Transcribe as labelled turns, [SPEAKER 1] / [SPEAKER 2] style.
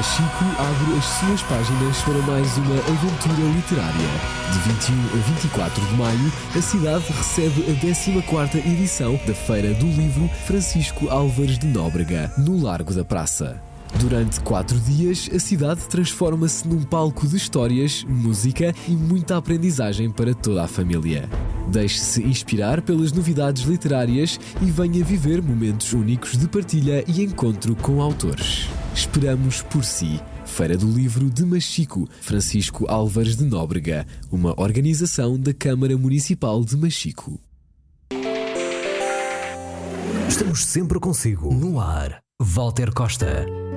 [SPEAKER 1] Machico abre as suas páginas para mais uma aventura literária. De 21 a 24 de maio, a cidade recebe a 14ª edição da Feira do Livro Francisco Álvares de Nóbrega, no Largo da Praça. Durante 4 dias, a cidade transforma-se num palco de histórias, música e muita aprendizagem para toda a família. Deixe-se inspirar pelas novidades literárias e venha viver momentos únicos de partilha e encontro com autores. Esperamos por si. Feira do Livro de Machico, Francisco Álvares de Nóbrega, uma organização da Câmara Municipal de Machico.
[SPEAKER 2] Estamos sempre consigo. No ar, Walter Costa.